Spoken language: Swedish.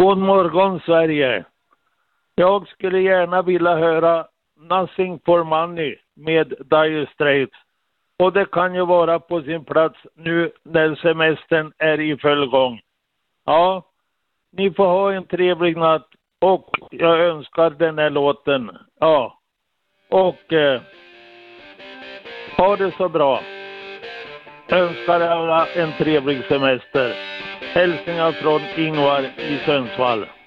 God morgon Sverige. Jag skulle gärna vilja höra Nothing for Money med Dire Straits. Och det kan ju vara på sin plats nu när semestern är i full gång. Ja, ni får ha en trevlig natt och jag önskar den här låten. Ja, och ha det så bra. Önskar alla en trevlig semester. Hälsningar från Ingvar i Sundsvall.